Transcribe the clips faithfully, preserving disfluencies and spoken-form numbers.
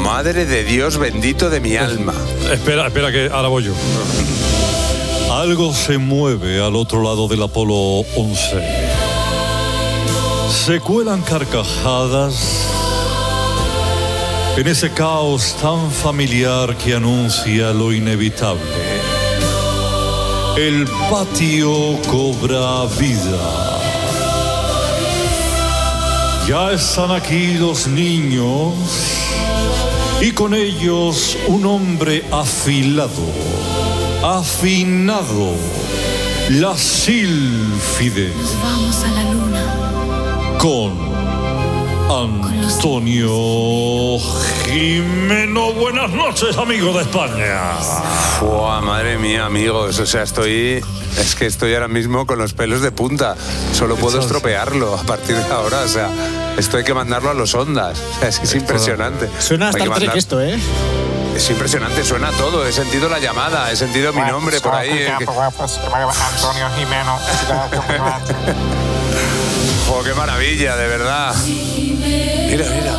Madre de Dios bendito de mi alma. Espera, espera, que ahora voy yo. Algo se mueve al otro lado del Apolo once. Se cuelan carcajadas en ese caos tan familiar que anuncia lo inevitable. El patio cobra vida. Ya están aquí los niños y con ellos un hombre afilado, afinado, la sílfide. Nos vamos a la luna. Con Antonio Gimeno. Buenas noches, amigo de España. Fua, madre mía, amigos. O sea, estoy... Es que estoy ahora mismo con los pelos de punta. Solo puedo estropearlo a partir de ahora. O sea, esto hay que mandarlo a los Ondas. O sea, es que es impresionante. Suena a Hay que Star Trek mandar... esto, ¿eh? Es impresionante, suena todo. He sentido la llamada, he sentido mi nombre por ahí. Que... Antonio Gimeno. ¡Oh, qué maravilla, de verdad! Mira, mira.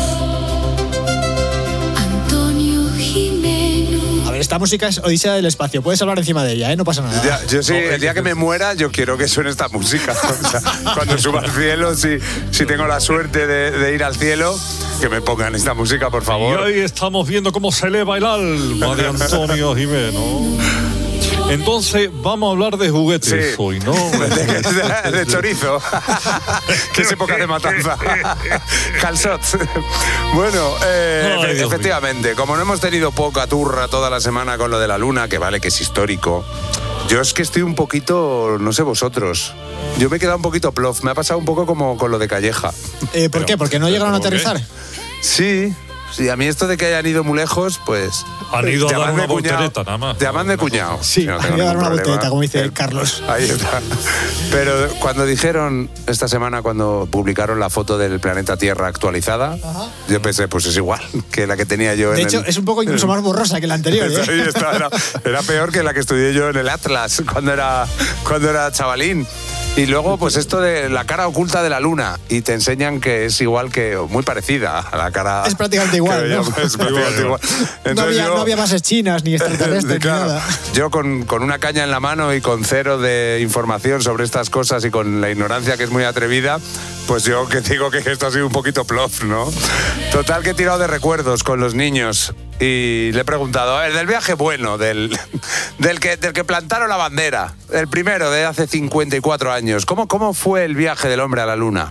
Antonio Gimeno. A ver, esta música es Odisea del Espacio. Puedes hablar encima de ella, ¿eh? No pasa nada. Ya, yo sí, el día que me muera, yo quiero que suene esta música. O sea, cuando suba al cielo, si, si tengo la suerte de, de ir al cielo, que me pongan esta música, por favor. Y hoy estamos viendo cómo se eleva el alma de Antonio Gimeno. Entonces, vamos a hablar de juguetes sí. hoy, ¿no? De, de, de chorizo. Que es época de matanza. Calzot. Bueno, eh, Ay, efectivamente, como no hemos tenido poca turra toda la semana con lo de la luna, que vale que es histórico, yo es que estoy un poquito, no sé vosotros, yo me he quedado un poquito plof. Me ha pasado un poco como con lo de Calleja. Eh, ¿Por Pero, qué? ¿Porque no llegaron a aterrizar? Sí. Sí, a mí esto de que hayan ido muy lejos, pues... Han ido a dar una voltereta, nada más. Llamadme cuñado. Sí, si no han ido a dar una voltereta, como dice el, Carlos. Ahí está. Pero cuando dijeron esta semana, cuando publicaron la foto del planeta Tierra actualizada, Ajá. yo pensé, pues es igual que la que tenía yo de en hecho, el... es un poco incluso más borrosa que la anterior, ¿eh? Ahí está, era, era peor que la que estudié yo en el Atlas, cuando era, cuando era chavalín. Y luego, pues esto de la cara oculta de la luna. Y te enseñan que es igual que, muy parecida a la cara... Es prácticamente igual, ¿no? Es prácticamente igual. Entonces no, había, yo, no había bases chinas, ni extraterrestres, claro, ni nada. Yo con, con una caña en la mano y con cero de información sobre estas cosas y con la ignorancia que es muy atrevida, pues yo que digo que esto ha sido un poquito plof, ¿no? Total, que he tirado de recuerdos con los niños. Y le he preguntado, a ver, del viaje bueno, del, del, que, del que plantaron la bandera, el primero de hace cincuenta y cuatro años. ¿Cómo, cómo fue el viaje del hombre a la luna?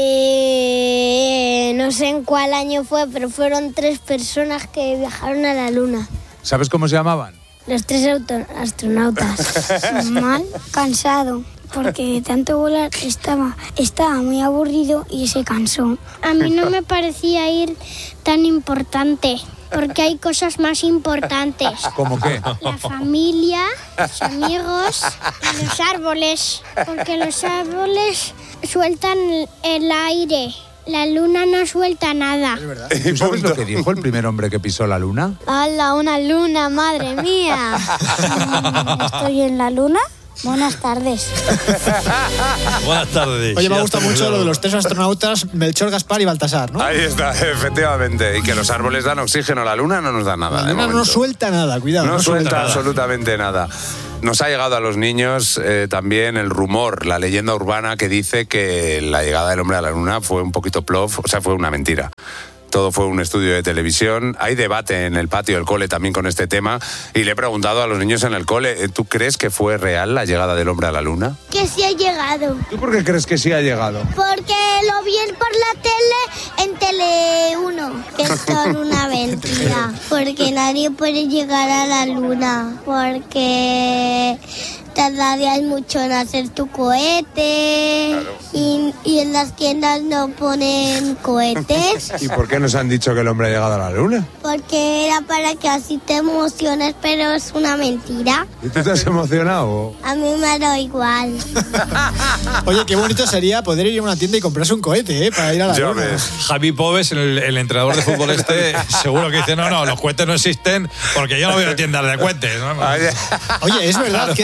Eh, no sé en cuál año fue, pero fueron tres personas que viajaron a la luna. ¿Sabes cómo se llamaban? Los tres auto- astronautas. Mal, cansado, porque de tanto volar estaba, estaba muy aburrido y se cansó. A mí no me parecía ir tan importante. Porque hay cosas más importantes. ¿Cómo qué? La familia, los amigos y los árboles. Porque los árboles sueltan el aire. La luna no suelta nada. Es verdad. ¿Tú sabes lo que dijo el primer hombre que pisó la luna? ¡Hala, una luna, madre mía! ¿Estoy en la luna? Buenas tardes. Buenas tardes. Oye, me ha gustado mucho lo de los tres astronautas, Melchor, Gaspar y Baltasar, ¿no? Ahí está, efectivamente. Y que los árboles dan oxígeno, la luna no nos da nada. La luna no suelta nada, cuidado. No, no suelta, suelta absolutamente nada. nada. Nos ha llegado a los niños eh, también el rumor, la leyenda urbana que dice que la llegada del hombre a la luna fue un poquito plof, o sea, fue una mentira. Todo fue un estudio de televisión. Hay debate en el patio del cole también con este tema. Y le he preguntado a los niños en el cole, ¿tú crees que fue real la llegada del hombre a la luna? Que sí ha llegado. ¿Tú por qué crees que sí ha llegado? Porque lo vi por la tele en Tele uno. Que es solo una mentira. Porque nadie puede llegar a la luna. Porque tardarías mucho en hacer tu cohete. Claro. Y, y en las tiendas no ponen cohetes. ¿Y por qué nos han dicho que el hombre ha llegado a la luna? Porque era para que así te emociones, pero es una mentira. ¿Y tú te has emocionado? A mí me da igual. Oye, qué bonito sería poder ir a una tienda y comprarse un cohete, ¿eh? Para ir a la Yo luna. ves. Javi Pobes, el, el entrenador de fútbol este, seguro que dice, no, no, los cohetes no existen porque yo no veo tiendas de cohetes, ¿no? Oye, es verdad. ¿Qué, qué dicen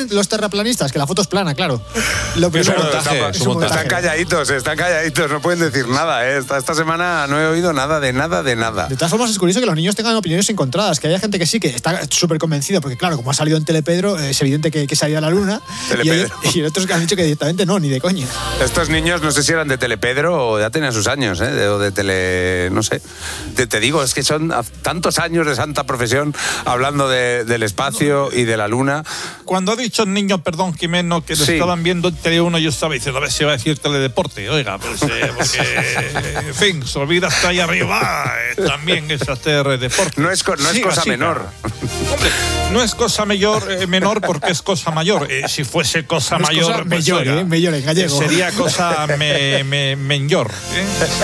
dicen los terraplanistas? Que la foto es plana, claro. Lo Que es un primero, montaje, es es un un montaje. Están calladitos, están calladitos, no pueden decir nada, ¿eh? Esta, esta semana no he oído nada de nada de nada. De todas formas, es curioso que los niños tengan opiniones encontradas, que haya gente que sí, que está súper convencida, porque claro, como ha salido en Telepedro, es evidente que, que se ha ido a la luna. Y, hay, y otros que han dicho que directamente no, ni de coña. Estos niños no sé si eran de Telepedro o ya tenían sus años, ¿eh? De, o de Tele... no sé. Te, te digo, es que son tantos años de santa profesión hablando de, del espacio y de la luna. Cuando ha dicho el niño, perdón, Jimeno, que lo Sí. estaban viendo en Tele uno, yo estaba diciendo, a ver si va a decir teledeporte. Oiga, pues, eh, porque, en fin, se olvida hasta ahí arriba, eh, también es hacer deporte. No es, co- no es Siga, cosa siga. menor. Hombre, no es cosa mayor, eh, menor porque es cosa mayor. Eh, si fuese cosa No es mayor, cosa pues, mayor, oiga, eh, mayor en gallego. sería cosa me, me, menor. ¿eh?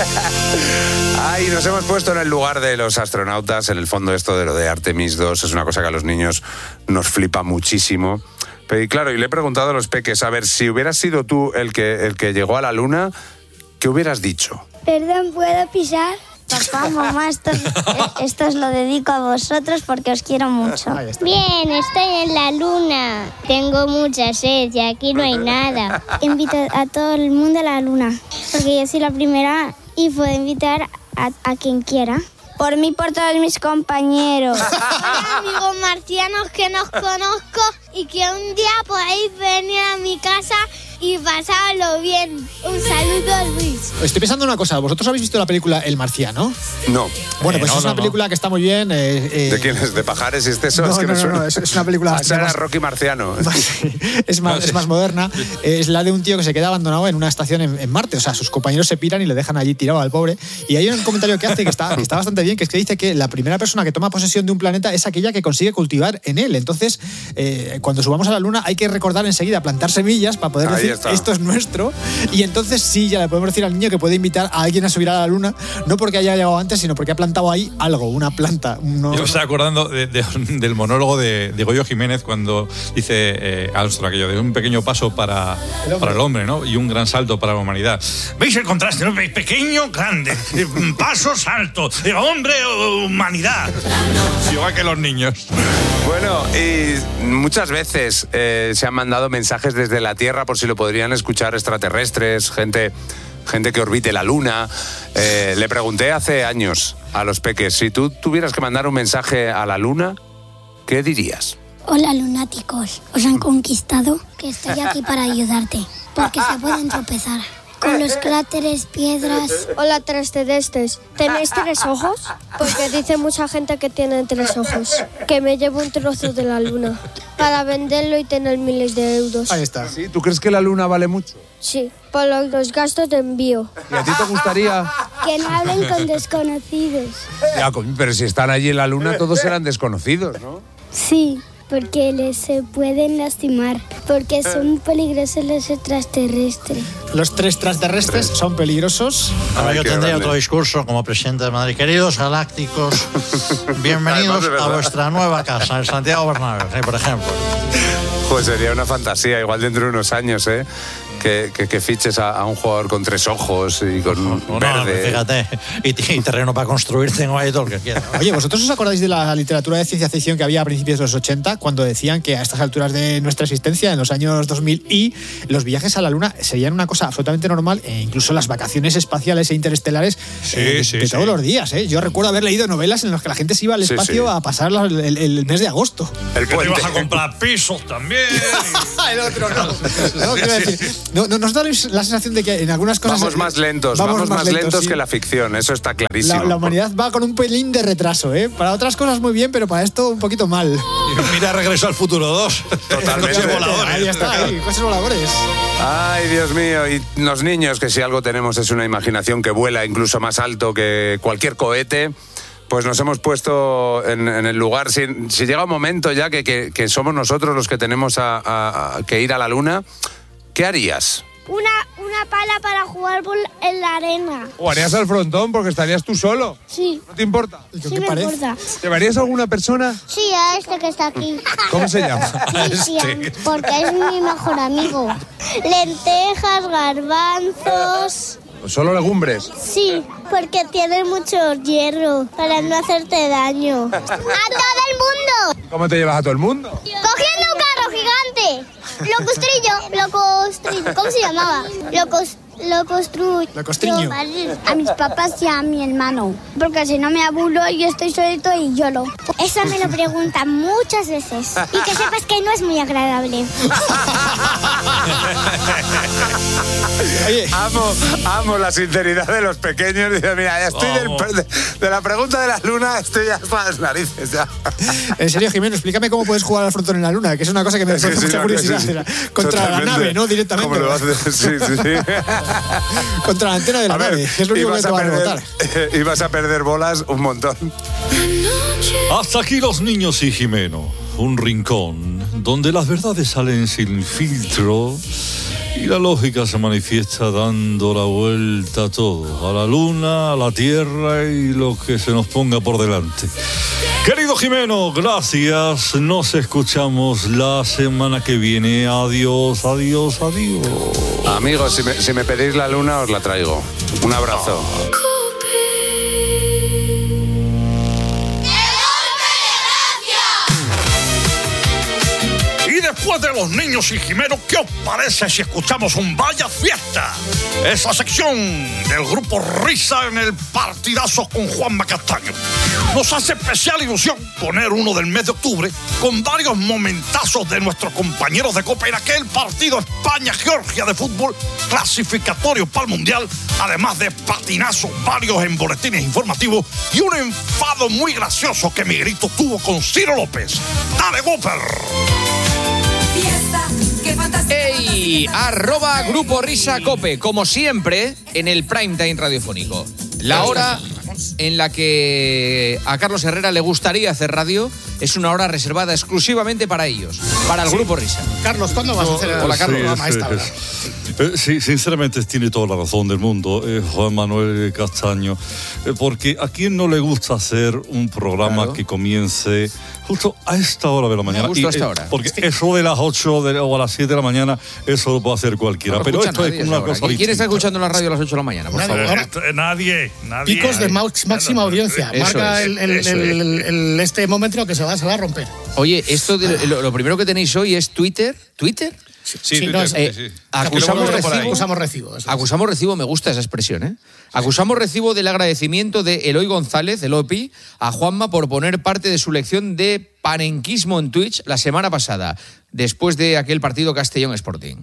Ay, nos hemos puesto en el lugar de los astronautas. En el fondo, esto de lo de Artemis dos es una cosa que a los niños nos flipa muchísimo. Pero y claro, y le he preguntado a los peques, a ver, si hubieras sido tú el que, el que llegó a la luna, ¿qué hubieras dicho? Perdón, ¿puedo pisar? Papá, mamá, esto, esto os lo dedico a vosotros porque os quiero mucho. Ahí está. Bien, estoy en la luna. Tengo mucha sed y aquí no hay nada. Invito a todo el mundo a la luna, porque yo soy la primera y puedo invitar a, a quien quiera. Por mí, por todos mis compañeros. Hola, amigos marcianos que nos conozco y que un día podéis venir a mi casa y pasarlo bien. Un saludo, Luis. Estoy pensando una cosa, ¿vosotros habéis visto la película El Marciano? No. Bueno, Eh, pues no, es no, una no. película que está muy bien. Eh, eh, ¿De quién es? ¿De Pajares y Esteso? No, Es que no, no, suena. no, es- es una película Ah, bastante esa era más- Rocky Marciano. es, más, es más moderna. Es la de un tío que se queda abandonado en una estación en, en Marte. O sea, sus compañeros se piran y le dejan allí tirado al pobre. Y hay un comentario que hace que está, que está bastante bien, que es que dice que la primera persona que toma posesión de un planeta es aquella que consigue cultivar en él. Entonces, eh, cuando subamos a la Luna hay que recordar enseguida plantar semillas para poder Ahí decir está. esto es nuestro. Y entonces sí, ya le podemos decir al niño que puede invitar a alguien a subir a la Luna, no porque haya llegado antes, sino porque ha plantado ahí algo, una planta. uno- Yo me estaba acordando de- de- del monólogo de, de Goyo Jiménez cuando dice eh, Armstrong aquello de un pequeño paso para el hombre, para el hombre, ¿no? Y un gran salto para la humanidad. ¿Veis el contraste? ¿no? Pequeño, grande, eh, paso, salto, eh, hombre, oh, humanidad. Igual que los niños. Bueno, y muchas veces eh, se han mandado mensajes desde la Tierra por si lo podrían escuchar extraterrestres, gente, gente que orbite la Luna. Eh, le pregunté hace años a los peques, si tú tuvieras que mandar un mensaje a la Luna, ¿qué dirías? Hola, lunáticos. ¿Os han conquistado? Que estoy aquí para ayudarte, porque se pueden tropezar con los cráteres, piedras. Hola, tres terrestres. ¿Tenéis tres ojos? Porque dice mucha gente que tienen tres ojos. Que me llevo un trozo de la luna para venderlo y tener miles de euros. Ahí está. ¿Sí? ¿Tú crees que la luna vale mucho? Sí, por los- los gastos de envío. ¿Y a ti te gustaría? Que no hablen con desconocidos. Ya, coño, pero si están allí en la luna todos serán desconocidos, ¿no? Sí, porque les se pueden lastimar, porque son peligrosos los extraterrestres. Los tres extraterrestres son peligrosos. Ahora Ay, yo qué tendría grande. otro discurso como presidente de Madrid. Queridos galácticos, bienvenidos Además, de verdad. a vuestra nueva casa, el Santiago Bernabéu, ¿eh? Por ejemplo. Pues sería una fantasía, igual dentro de unos años, ¿eh? Que, que, que fiches a, a un jugador con tres ojos y con No, no, verde. fíjate, y, y terreno para construir tengo ahí todo lo que quiera. Oye, ¿vosotros os acordáis de la literatura de ciencia ficción que había a principios de los ochenta, cuando decían que a estas alturas de nuestra existencia, en los años dos mil y, los viajes a la Luna serían una cosa absolutamente normal, e incluso las vacaciones espaciales e interestelares Sí, eh, de, sí, de sí. todos los días? ¿eh? Yo recuerdo haber leído novelas en las que la gente se iba al Sí, espacio sí. a pasar la- el, el mes de agosto. El Que te puente. ibas a comprar pisos también. El otro no. No, quiero decir, no, no, ¿nos da la sensación de que en algunas cosas... Vamos más lentos, vamos, más lentos, sí. que la ficción, eso está clarísimo. La, la humanidad va con un pelín de retraso, ¿eh? Para otras cosas muy bien, pero para esto un poquito mal. Y mira, Regreso al Futuro dos. Totalmente. Coches voladores. Ahí está, ahí, coches voladores. Ay, Dios mío, y los niños, que si algo tenemos es una imaginación que vuela incluso más alto que cualquier cohete, pues nos hemos puesto en, en el lugar. Si, si llega un momento ya que, que, que somos nosotros los que tenemos a, a- a que ir a la Luna, ¿qué harías? Una, una pala para jugar por- en la arena. O harías al frontón porque estarías tú solo. Sí, ¿No te importa? ¿Con sí qué me parece? importa. ¿Llevarías a alguna persona? Sí, a este que está aquí. ¿Cómo se llama? Cristian, porque es mi mejor amigo. Lentejas, garbanzos. Solo legumbres. Sí, porque tiene mucho hierro para no hacerte daño. ¡A todo el mundo! ¿Cómo te llevas a todo el mundo? ¡Cogiendo un carro gigante! Locostrillo, locostrillo. ¿Cómo se llamaba? Locos, locostrillo. Locostriño. A mis papás y a mi hermano. Porque si no me aburro, yo estoy solito y lloro. Eso me lo preguntan muchas veces. Y que sepas que no es muy agradable. Oye. Amo, amo la sinceridad de los pequeños. Dice, mira, ya estoy del, de, de la pregunta de la luna, estoy hasta las narices ya. En serio, Jimeno, explícame cómo puedes jugar al frontón en la luna, que es una cosa que me hace sí, mucha no, curiosidad. sí, sí. Contra Totalmente. la nave, ¿no? Directamente. ¿Cómo lo haces? Sí, sí, sí. Contra la antena de la A ver, nave, que es lo único que te va a rebotar. Y vas a perder bolas un montón. Hasta aquí los niños y Jimeno. Un rincón donde las verdades salen sin filtro y la lógica se manifiesta dando la vuelta a todo. A la luna, a la tierra y lo que se nos ponga por delante. Querido Jimeno, gracias. Nos escuchamos la semana que viene. Adiós, adiós, adiós. Amigos, si me, si me pedís la luna, os la traigo. Un abrazo. Y después de los niños y Jimeno, ¿qué os parece si escuchamos un Vaya Fiesta? Esa sección del grupo Risa en el partidazo con Juanma Castaño. Nos hace especial ilusión poner uno del mes de octubre con varios momentazos de nuestros compañeros de Copa en aquel partido España-Georgia de fútbol clasificatorio para el Mundial, además de patinazos varios en boletines informativos y un enfado muy gracioso que mi grito tuvo con Ciro López. ¡Dale, Whopper! ¡Ey! Arroba Grupo Risa Cope, como siempre, en el prime time radiofónico. La hora en la que a Carlos Herrera le gustaría hacer radio es una hora reservada exclusivamente para ellos, para el sí. Grupo Risa. Carlos, ¿cuándo vas a hacer el Hola, Carlos. Sí, Programa es, esta hora? Eh, sí, sinceramente tiene toda la razón del mundo, eh, Juan Manuel Castaño, eh, porque a quién no le gusta hacer un programa claro. que comience justo a esta hora de la mañana. Me gusta y, a esta eh, hora. Porque sí. eso de las ocho de, o a las siete de la mañana, eso lo puede hacer cualquiera. No pero esto es una cosa ¿Y quién está escuchando la radio a las ocho de la mañana, por nadie, favor? Ahora, nadie, nadie. Picos de máxima audiencia. Eso Marca es, el, el, el, el, el, este momento que se va, se va a romper. Oye, esto de, lo, lo primero que tenéis hoy es Twitter. ¿Twitter? Sí, sí, sí, no, es, eh, sí. Acusamos recibo, recibo. Acusamos recibo. Eso acusamos recibo, me gusta esa expresión, ¿eh? Acusamos recibo del agradecimiento de Eloy González, Elopi, a Juanma por poner parte de su lección de panenquismo en Twitch la semana pasada, después de aquel partido Castellón Sporting.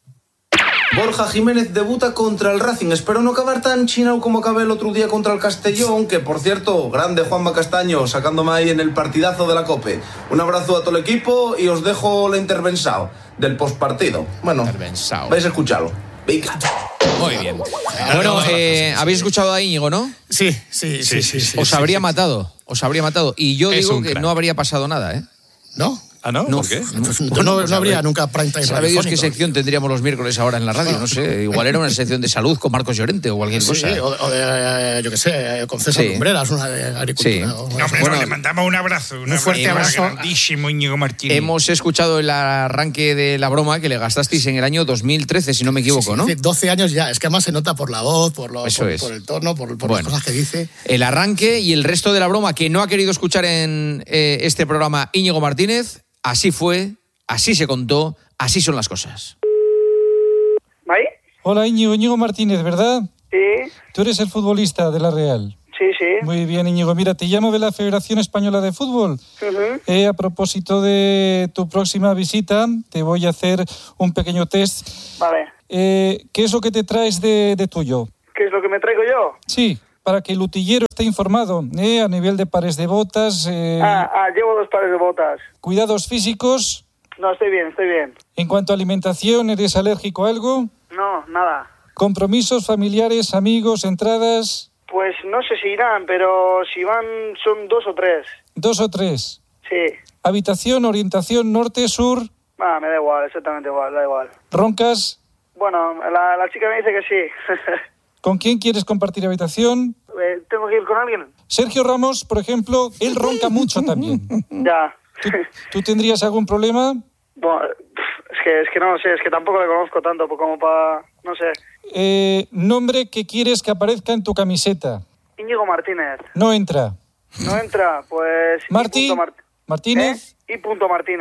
Borja Jiménez debuta contra el Racing. Espero no acabar tan chinao como acabé el otro día contra el Castellón, que por cierto, grande Juanma Castaño, sacándome ahí en el partidazo de la COPE. Un abrazo a todo el equipo y os dejo la intervención del postpartido. Bueno, intervención. vais a escucharlo. Venga. Muy bien. Bueno, eh, habéis escuchado a Íñigo, ¿no? Sí, sí, sí, sí. sí Os sí, habría sí, matado, os habría matado. Y yo Es digo un que crack. no habría pasado nada, ¿eh? ¿No? ¿Ah, no? No. ¿Por qué? Pues no, no, no habría nunca prime time ¿Sabe Dios qué radiofónico. sección tendríamos los miércoles ahora en la radio? No sé, igual era una sección de salud con Marcos Llorente o cualquier Sí, cosa. o, o de, eh, yo qué sé, con César Sí. Lumbreras, una de agricultura. Sí. o- No, hombre, Bueno, no, le mandamos un abrazo. Un un fuerte abrazo abrazo. grandísimo, Íñigo Martínez. Hemos escuchado el arranque de la broma que le gastasteis en el año dos mil trece, si no me equivoco, Sí, sí, ¿no? hace doce años ya, es que además se nota por la voz, por, lo, Eso por, es. por el tono, por, por Bueno. las cosas que dice. El arranque y el resto de la broma que no ha querido escuchar en eh, este programa Íñigo Martínez, así fue, así se contó, así son las cosas. ¿Ahí? Hola Íñigo, Íñigo Martínez, ¿verdad? Sí, Tú eres el futbolista de la Real. sí, sí. Muy bien, Íñigo. Mira, te llamo de la Federación Española de Fútbol. Ujú. Eh, a propósito de tu próxima visita, te voy a hacer un pequeño test. Vale. Eh, ¿Qué es lo que te traes de, de tuyo? ¿Qué es lo que me traigo yo? Sí, para que el utillero esté informado, eh, a nivel de pares de botas, eh, Ah, ah, llevo dos pares de botas. cuidados físicos. No, estoy bien, estoy bien. En cuanto a alimentación, ¿eres alérgico a algo? No, nada. Compromisos familiares, amigos, entradas, Pues no sé si irán, pero si van son dos o tres. dos o tres. Sí. Habitación, orientación norte, sur, Ah, me da igual, exactamente igual, da igual. roncas. Bueno, la, la chica me dice que sí. ¿Con quién quieres compartir habitación? Eh, ¿Tengo que ir con alguien? Sergio Ramos, por ejemplo, él ronca mucho también. Ya. ¿Tú, tú tendrías algún problema? Bueno, pf, es que, es que no sé, es que tampoco le conozco tanto como para... No sé. Eh, nombre que quieres que aparezca en tu camiseta. Íñigo Martínez. No entra. ¿No entra? Pues... Martí, I. punto Mart- Martínez. ¿Eh? I. punto Martínez.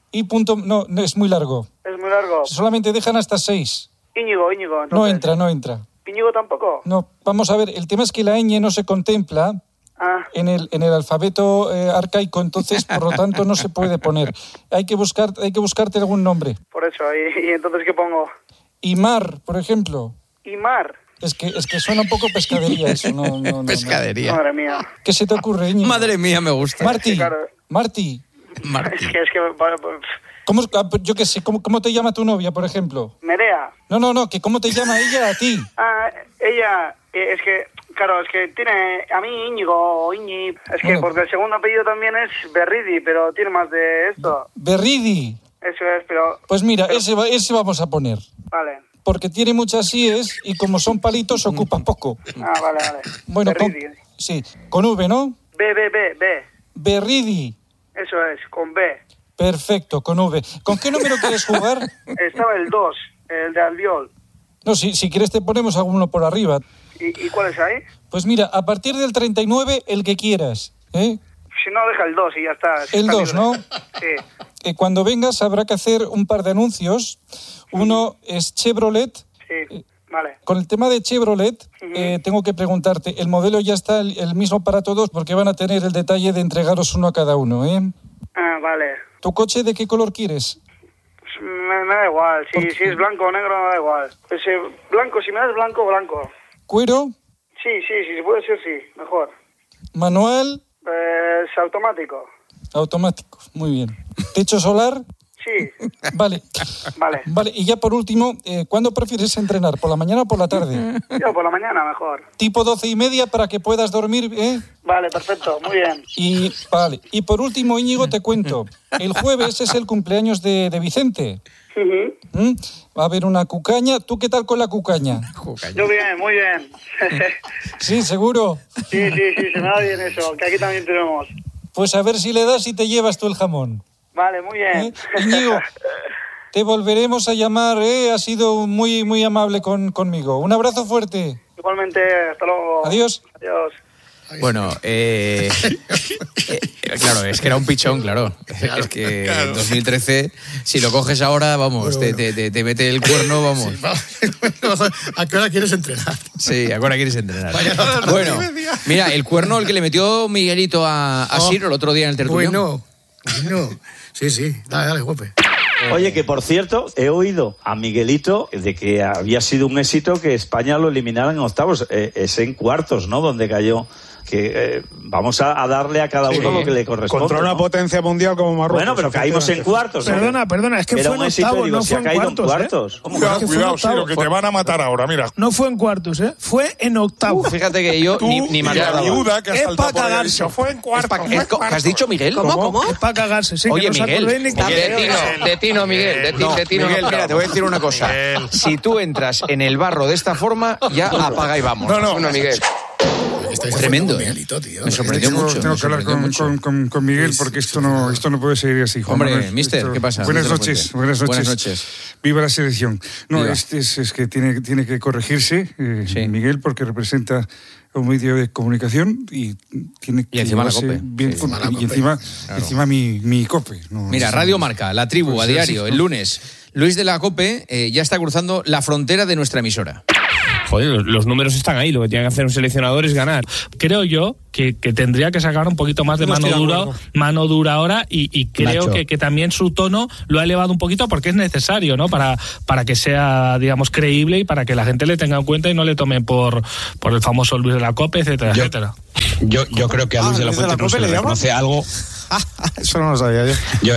y punto... No, no, es muy largo. Es muy largo. Solamente dejan hasta seis. Íñigo, Íñigo. No entra, no entra. ¿Íñigo tampoco? No, vamos a ver, el tema es que la ñ no se contempla Ah. en el, en el alfabeto eh, arcaico, entonces, por lo tanto, no se puede poner. Hay que, buscar, hay que buscarte algún nombre. Por eso, ¿y, y entonces qué pongo? Imar, por ejemplo. Imar. Es que, es que suena un poco pescadería eso, no, no, no, Pescadería. Madre mía. ¿Qué se te ocurre, Íñigo? Madre mía, me gusta. Marti, Sí, claro. Marti. Marti. Es que, es que, bueno, pues, ¿Cómo, yo qué sé, ¿cómo, ¿cómo te llama tu novia, por ejemplo? Nerea. No, no, no, que ¿cómo te llama ella a ti? Ah, ella, eh, es que, claro, es que tiene, a mí Íñigo o Iñi, es que Bueno. porque el segundo apellido también es Berridi, pero tiene más de esto. Berridi. Eso es, pero, Pues mira, ese, va- ese vamos a poner. vale. Porque tiene muchas síes y como son palitos ocupa poco. Ah, vale, vale. Bueno, con, Berridi. sí, con V, ¿no? B, B, B, B. Berridi. Eso es, con B. Perfecto, con V. ¿Con qué número quieres jugar? Estaba el dos, el de Albiol. No, si, si quieres te ponemos alguno por arriba. ¿Y, y cuál es ahí? Pues mira, a partir del treinta y nueve, el que quieras. ¿eh? Si no, deja el dos y ya está. Si El está dos, libre. ¿no? Sí. Eh, cuando vengas habrá que hacer un par de anuncios. Uno es Chevrolet. Sí, vale. Con el tema de Chevrolet, eh, tengo que preguntarte, el modelo ya está el, el mismo para todos porque van a tener el detalle de entregaros uno a cada uno, ¿eh? Ah, vale. ¿Tu coche de qué color quieres? Pues me, me da igual. Si, si es blanco o negro, me da igual. Pues, eh, blanco, si me das blanco, blanco. ¿Cuero? Sí, sí, sí, si puede ser, sí. Mejor. ¿Manual? Eh, es automático. Automático, muy bien. ¿Techo solar? Sí. Vale. Vale. Vale, y ya por último, eh, ¿cuándo prefieres entrenar? ¿Por la mañana o por la tarde? Yo por la mañana, mejor. Tipo doce y media para que puedas dormir, ¿eh? Vale, perfecto. Muy bien. Y, vale. Y por último, Íñigo, te cuento. El jueves es el cumpleaños de, de Vicente. Ujú. ¿Mm? Va a haber una cucaña. ¿Tú qué tal con la cucaña? Yo bien, muy bien. Sí, seguro. Sí, sí, sí, se me da bien eso. Que aquí también tenemos. Pues a ver si le das y te llevas tú el jamón. Vale, muy bien. ¿Eh? Íñigo, te volveremos a llamar, ¿eh? Has sido muy, muy amable con, conmigo. Un abrazo fuerte. Igualmente, hasta luego. Adiós. Adiós. Bueno, eh, eh, claro, es que era un pichón, claro. Es que en dos mil trece, si lo coges ahora, vamos, Bueno, te, bueno. te, te, te mete el cuerno, vamos. ¿A qué hora quieres entrenar? Sí, ahora quieres entrenar. Vaya nota, Bueno, nueve y media. mira, el cuerno el que le metió Miguelito a, a Oh. Siro el otro día en el tertulio. Bueno, bueno. Sí, sí. Dale, dale, guape. Oye, que por cierto, he oído a Miguelito de que había sido un éxito que España lo eliminara en octavos. Eh, es en cuartos, ¿no? Donde cayó. Que eh, vamos a, a darle a cada uno Sí, lo que le corresponde. contra una ¿no? potencia mundial como Marruecos. Bueno, pero caímos en cuartos. ¿no? Perdona, perdona, es que Era fue un en éxito, octavos, digo, no si fue ha en caído cuartos, en cuartos. ¿eh? ¿Cómo Cuidado, que no? cuidado, Siro, que te van a matar ahora, mira. No fue en cuartos, ¿eh? Fue en octavos. Fíjate que yo Tú ni, ni me y la acordaba. viuda que ha Es saltado pa' por ahí, cagarse. dicho, fue en cuartos. pa- fue en es co- ¿qué has cuartos. dicho, Miguel? ¿Cómo? ¿Cómo? Es para cagarse, sí. Oye, que no os Miguel, acordéis ni Miguel, cabreo. de Tino, de Tino, Miguel, de, ti- No, de Tino. Miguel, no mira, te voy a decir una cosa. Si tú entras en el barro de esta forma, ya apaga y vamos. No, no. Bueno, Miguel. Estáis Tremendo, haciendo ¿eh? con Miguelito, tío. Me sorprendió Tengo, mucho. tengo me que hablar sorprendió con, mucho. con, con, con Miguel porque esto no, esto no puede seguir así, Juan Hombre, Manuel. mister, Esto- ¿qué pasa? Buenas Mister noches, Puente. buenas noches. Buenas noches. Viva la selección. No, Viva. es, es, es que tiene, tiene que corregirse eh, Miguel porque representa un medio de comunicación y tiene que Y encima la llevarse COPE. bien Sí. con- Encima la y COPE. encima, Claro. encima mi, mi cope. No, Mira, no sé. Radio Marca, La Tribu, Pues a sí, diario, sí, el ¿no? lunes. Luis de la COPE eh, ya está cruzando la frontera de nuestra emisora. Joder, los, los números están ahí, lo que tiene que hacer un seleccionador es ganar. Creo yo que, que tendría que sacar un poquito más de No mano estoy de dura, acuerdo. mano dura ahora y, y creo Nacho. que, que también su tono lo ha elevado un poquito porque es necesario, ¿no? Para, para que sea, digamos, creíble y para que la gente le tenga en cuenta y no le tome por, por el famoso Luis de la COPE, etcétera, Yo- etcétera. Yo, yo creo que a Ah, Luis de la ¿Luis de la Fuente no Cope se le le llaman? reconoce algo. Eso no lo sabía yo. Yo,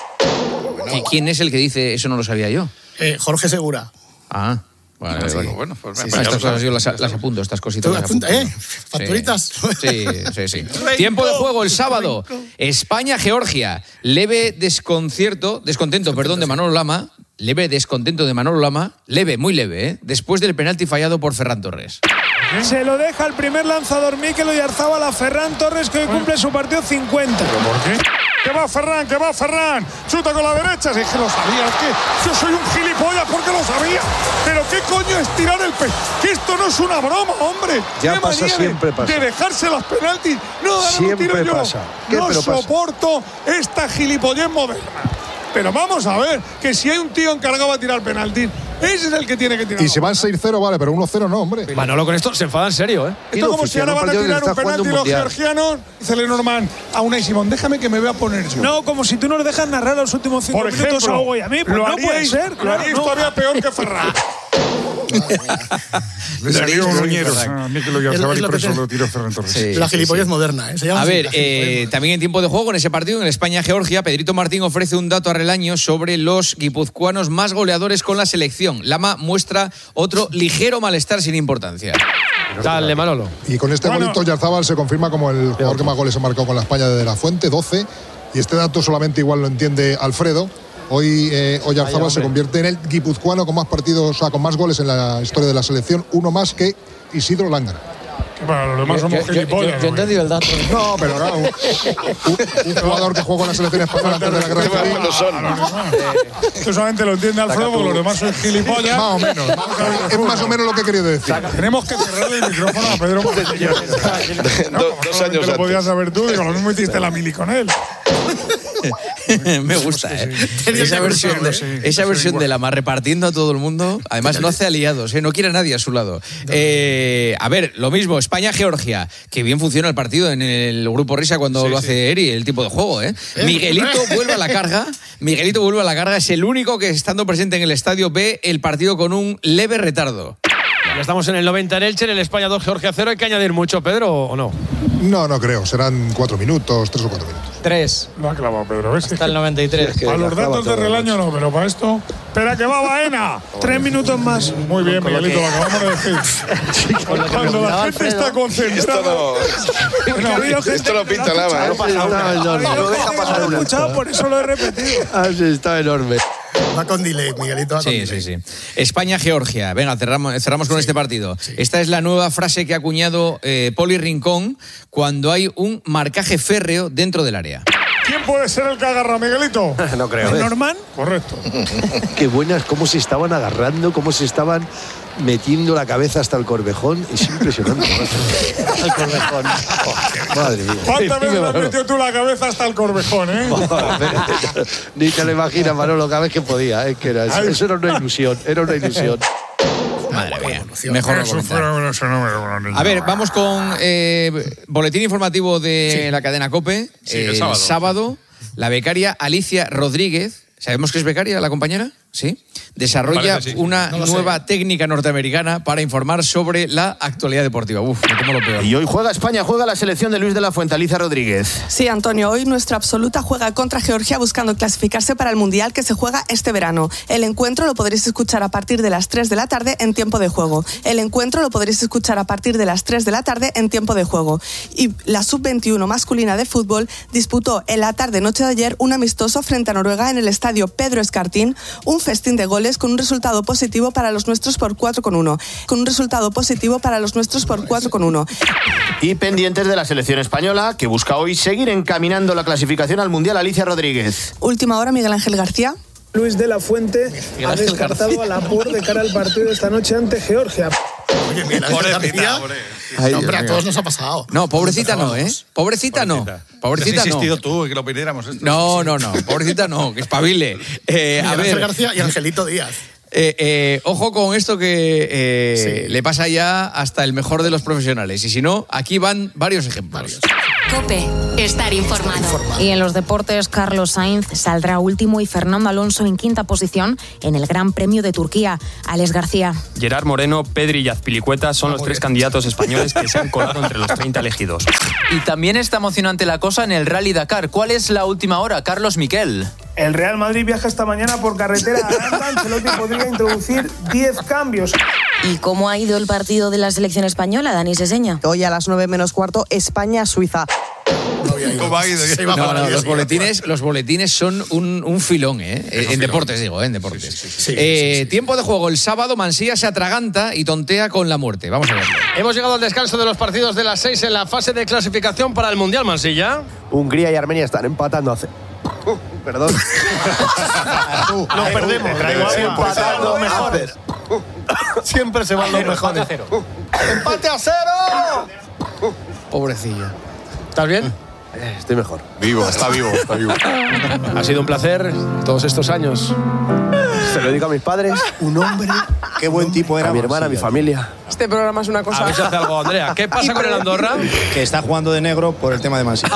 ¿Y quién es el que dice eso? No lo sabía yo. Eh, Jorge Segura. Ah, vale, Sí. vale. Bueno, pues Sí, me- sí, me- estas ya lo cosas yo las, las apunto, estas cositas. Tú las apunta, apunto. ¿eh? Facturitas. Sí, sí, sí. Tiempo de juego el sábado. España-Georgia. Leve desconcierto, descontento, perdón, de Manolo Lama. Leve descontento de Manolo Lama. Leve, muy leve, ¿eh? Después del penalti fallado por Ferran Torres. Se lo deja el primer lanzador Mikel Oyarzábal a Ferran Torres, que hoy cumple su partido cincuenta. ¿Por qué? ¡Que va Ferran, que va Ferran! ¡Chuta con la derecha! Si es que lo sabía, es que yo soy un gilipollas porque lo sabía. ¿Pero qué coño es tirar el pe...? ¡Que esto no es una broma, hombre! Ya ¡Qué pasa, manía de- siempre pasa. De dejarse las penaltis. No, ahora Siempre lo tiro yo. pasa. ¿Qué? No Pero pasa. soporto esta gilipollez moderna. Pero vamos a ver, que si hay un tío encargado a tirar penalti, ese es el que tiene que tirar. Y si van seis cero, vale, pero uno cero no, hombre. Manolo con esto se enfada en serio, ¿eh? Esto es como si ahora van a tirar un penalti los georgianos. Dice Lenormand a Unai Simón, déjame que me voy a poner yo. No, como si tú nos dejas narrar los últimos cinco Por minutos ejemplo, a Hugo y a mí. Pues lo no puede haríais, ser. lo Claro, haríais no. todavía peor que Ferran. Le salió un Loñeros a Mikel Oyarzabal y por eso lo tiró Ferran Torres. Sí, la gilipollez moderna, ¿eh? Se llama A así, ver, la gilipollez eh, también en tiempo de juego, en ese partido, en el España-Georgia, Pedrito Martín ofrece un dato a Relaño sobre los guipuzcoanos más goleadores con la selección. Lama muestra otro ligero malestar sin importancia. Dale, Manolo. Y con este Bueno. golito Oyarzabal se confirma como el jugador que más goles ha marcado con la España de la Fuente, doce. Y este dato solamente igual lo entiende Alfredo. Hoy eh, Oyarzabal se convierte en el guipuzcoano con más partidos, o sea, con más goles en la historia de la selección, uno más que Isidro Lángara. Bueno, los demás somos gilipollas. Yo he entendido el dato. No, pero no. Un, un jugador que jugó con la selección española antes de la guerra civil. Esto solamente lo entiende Alfredo porque los demás son gilipollas. Más o menos. Es más o menos lo que he querido decir. Tenemos que cerrarle el micrófono a Pedro Montilla. Dos años lo podías saber tú, digo, lo mismo hiciste la mili con él. Me gusta, ¿eh? Esa versión, de, esa versión de Lama repartiendo a todo el mundo. Además, no hace aliados, ¿eh? No quiere a nadie a su lado. Eh, a ver, lo mismo, España-Georgia. Que bien funciona el partido en el grupo Risa cuando lo hace Eri, el tipo de juego, ¿eh? Miguelito vuelve a la carga. Miguelito vuelve a la carga. Es el único que, estando presente en el estadio, ve el partido con un leve retardo. Ya estamos en el noventa en Elche, en el España dos, Georgia cero. ¿Hay que añadir mucho, Pedro, o no? No, no creo. Serán cuatro minutos, tres o cuatro minutos. Tres. Lo ha clavado Pedro. ¿Ves? Hasta el noventa y tres. Para los datos de Relaño no, pero para esto. ¡Espera que va Baena! Tres minutos más. Muy bien, Miguelito, lo acabamos de decir. Cuando la gente está concentrada. Esto lo pinta Lama, ¿eh? Lo deja pasar una. escuchado, por eso lo he repetido. Así está enorme. Va con delay, Miguelito. Va con Sí, delay. sí, sí. España-Georgia. Venga, cerramos, cerramos con este partido. Esta es la nueva frase que ha acuñado eh, Poli Rincón cuando hay un marcaje férreo dentro del área. ¿Quién puede ser el que agarra a Miguelito? No creo. ¿eh? ¿Norman? Correcto. Qué buenas, cómo se estaban agarrando, cómo se estaban metiendo la cabeza hasta el corvejón. Es impresionante. El corvejón. Madre mía. ¿Cuántas veces has metido tú la cabeza hasta el corvejón, eh? Ni te lo imaginas, Manolo, cada vez que podía. Es que era, eso era una ilusión, era una ilusión. Madre mía, mejor no Eso comentar. fuera un fenómeno. A ver, vamos con eh, boletín informativo de la cadena COPE. Sí, el sábado. sábado, la becaria Alicia Rodríguez, ¿sabemos que es becaria la compañera? Sí. Desarrolla Parece, sí. una No lo sé. nueva técnica norteamericana para informar sobre la actualidad deportiva. Uf, me temo lo peor. Y hoy juega España, juega la selección de Luis de la Fuente, Alicia Rodríguez. Sí, Antonio, hoy nuestra absoluta juega contra Georgia buscando clasificarse para el Mundial que se juega este verano. El encuentro lo podréis escuchar a partir de las tres de la tarde en tiempo de juego. El encuentro lo podréis escuchar a partir de las tres de la tarde en tiempo de juego. Y la sub veintiuno masculina de fútbol disputó en la tarde-noche de ayer un amistoso frente a Noruega en el estadio Pedro Escartín, un festín de goles con un resultado positivo para los nuestros por cuatro con uno. Con un resultado positivo para los nuestros por cuatro con uno. Y pendientes de la selección española, que busca hoy seguir encaminando la clasificación al Mundial, Alicia Rodríguez. Última hora, Miguel Ángel García. Luis de la Fuente ha descartado a Laporte de cara al partido de esta noche ante Georgia. Oye, mira, García. Ay, No, hombre, a Dios todos mío. nos ha pasado. No, pobrecita no, ¿eh? Pobrecita no. Pobrecita Has no. insistido tú en que lo pidiéramos esto. No, no, no. Pobrecita no, que espabile. Eh, a Miguel Ángel ver, García y Angelito Díaz. eh, eh, ojo con esto que eh, le pasa ya hasta el mejor de los profesionales. Y si no, aquí van varios ejemplos. COPE, estar informado. Y en los deportes, Carlos Sainz saldrá último y Fernando Alonso en quinta posición en el Gran Premio de Turquía. Alex García. Gerard Moreno, Pedri y Azpilicueta son los tres candidatos españoles que se han colado entre los treinta elegidos. Y también está emocionante la cosa en el Rally Dakar. ¿Cuál es la última hora, Carlos Miquel? El Real Madrid viaja esta mañana por carretera a Aranda. Ancelotti podría introducir diez cambios. ¿Y cómo ha ido el partido de la selección española, Dani Seseña? Hoy a las nueve menos cuarto, España-Suiza. ¿Cómo ha ido? No, no, los boletines, los boletines son un, un filón, ¿eh? En filón. deportes, digo, ¿eh? En deportes. Sí, sí, sí. Eh, Sí, sí, sí. Tiempo de juego. El sábado, Mansilla se atraganta y tontea con la muerte. Vamos a verlo. Hemos llegado al descanso de los partidos de las seis en la fase de clasificación para el Mundial, Mansilla. Hungría y Armenia están empatando hace... Uh, perdón. Lo perdemos. Siempre se van los mejores. Siempre se van los mejores. ¡Empate a cero! Pobrecilla. ¿Estás bien? Eh, estoy mejor. Vivo, está vivo, está vivo. Ha sido un placer todos estos años. Se lo dedico a mis padres. Un hombre. Qué buen tipo era. A mi hermana, a mi familia. Este programa es una cosa... A ver si hace algo, Andrea. ¿Qué pasa con el Andorra? Que está jugando de negro por el tema de Man City.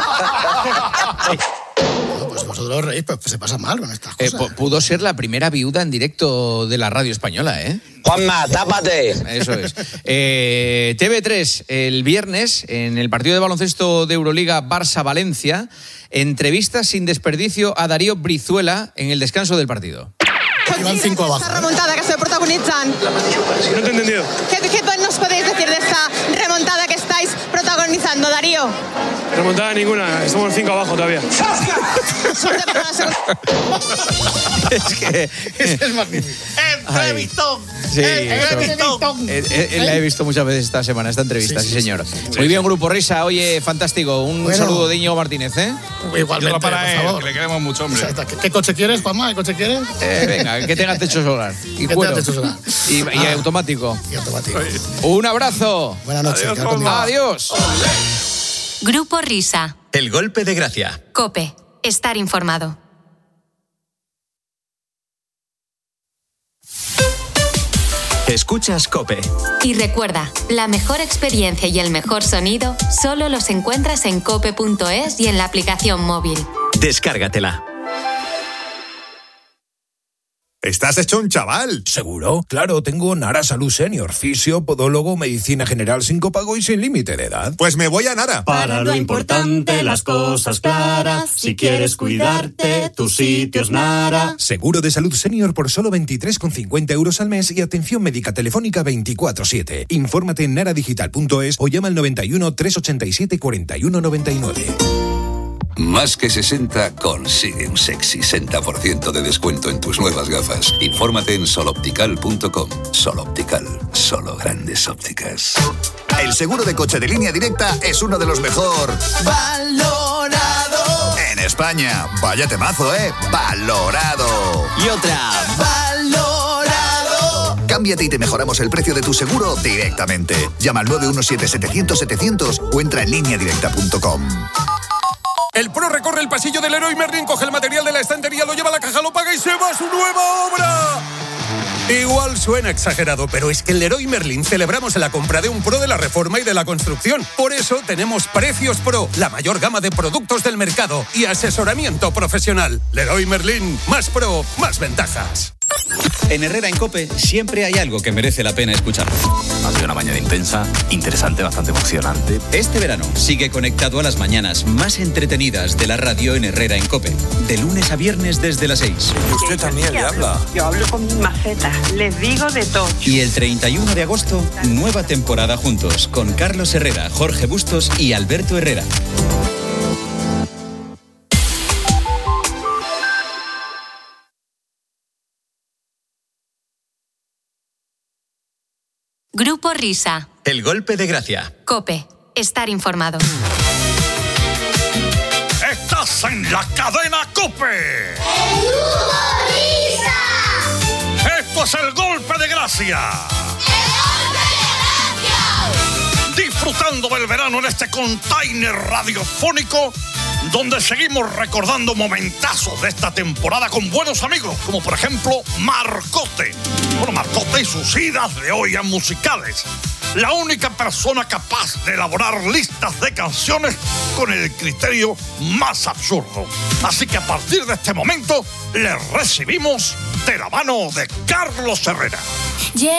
Pues vosotros reís, pues se pasa mal con estas Eh, cosas. pu- pudo ser la primera viuda en directo de la radio española, ¿eh? Juanma, tápate. Eso es. Eh, T V tres, el viernes, en el partido de baloncesto de Euroliga Barça-Valencia, entrevistas sin desperdicio a Darío Brizuela en el descanso del partido. Iban cinco abajo. Esta remontada que estoy protagonizando. No te he entendido. ¿Qué, ¿Qué nos podéis decir de esta remontada que estáis protagonizando, Darío? Remontada ninguna, estamos cinco abajo todavía. Suerte para la segunda. Es que... Ese es magnífico. ¡Entrevistón! Sí, eso. Eh, eh, la he visto muchas veces esta semana, esta entrevista, sí, Sí, sí, señor. sí, sí. Muy bien, Grupo Risa. Oye, fantástico. Un Bueno. saludo de Íñigo Martínez, ¿eh? Igualmente, para por él, favor. que le queremos mucho, hombre. Exacto. ¿Qué, qué coche quieres, Juanma? ¿Qué coche quieres? Eh, venga, que tenga techo solar. Y Que cuero. tenga techo solar. Y, y Ah. automático. Y automático. Un abrazo. Buenas noches. Adiós. que va conmigo. Adiós. Grupo Risa. El golpe de gracia. Cope. Estar informado. Escuchas COPE. Y recuerda, la mejor experiencia y el mejor sonido solo los encuentras en cope punto es y en la aplicación móvil. Descárgatela. Estás hecho un chaval. ¿Seguro? Claro, tengo Nara Salud Senior, fisio, podólogo, medicina general sin copago y sin límite de edad. Pues me voy a Nara. Para lo importante, las cosas claras. Si quieres cuidarte, tu sitio es Nara. Seguro de salud senior por solo veintitrés con cincuenta euros al mes y atención médica telefónica veinticuatro siete. Infórmate en naradigital punto es o llama al noventa y uno, trescientos ochenta y siete, cuarenta y uno noventa y nueve. Más que sesenta consigue un sexy sesenta por ciento de descuento en tus nuevas gafas. Infórmate en soloptical punto com. Sol Optical, solo grandes ópticas. El seguro de coche de Línea Directa es uno de los mejor Valorado. en España. Vaya temazo, ¿eh? Valorado. Y otra. Valorado. Cámbiate y te mejoramos el precio de tu seguro directamente. Llama al nueve uno siete, setecientos, setecientos o entra en línea directa punto com. El pro recorre el pasillo del Leroy Merlin, coge el material de la estantería, lo lleva a la caja, lo paga y se va a su nueva obra. Igual suena exagerado, pero es que en Leroy Merlin celebramos la compra de un pro de la reforma y de la construcción. Por eso tenemos Precios Pro, la mayor gama de productos del mercado y asesoramiento profesional. Leroy Merlin, más pro, más ventajas. En Herrera en COPE siempre hay algo que merece la pena escuchar. Ha sido una mañana intensa, interesante, bastante emocionante. Este verano sigue conectado a las mañanas más entretenidas de la radio en Herrera en COPE. De lunes a viernes desde las seis. Y usted también le habla. Yo hablo con mis macetas, les digo de todo. Y el treinta y uno de agosto, nueva temporada juntos con Carlos Herrera, Jorge Bustos y Alberto Herrera. Grupo Risa. El golpe de gracia. Cope. Estar informado. ¡Estás en la cadena COPE! ¡Esto es el golpe de gracia! Disfrutando del verano en este container radiofónico donde seguimos recordando momentazos de esta temporada con buenos amigos, como por ejemplo Marcote. Bueno, Marcote y sus idas de olla musicales. La única persona capaz de elaborar listas de canciones con el criterio más absurdo. Así que a partir de este momento, le recibimos de la mano de Carlos Herrera.